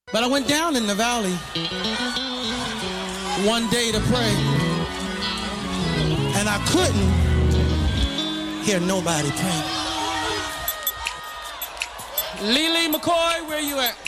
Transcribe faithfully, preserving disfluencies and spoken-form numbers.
But I went down in the valley one day to pray, and I couldn't hear nobody pray. Lily McCoy, where you at?